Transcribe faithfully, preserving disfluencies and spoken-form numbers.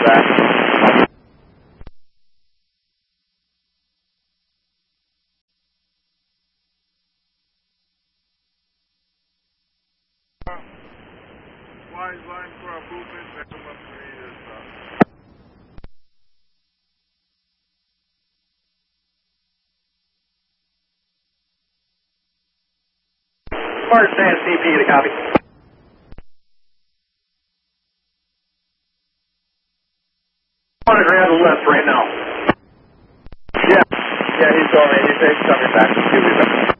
back. Wise line for our movement, back them up three years. Smart stand C P to copy. I want to grab the left right now. Yeah, yeah, he's going, he's, he's coming back. He'll be back.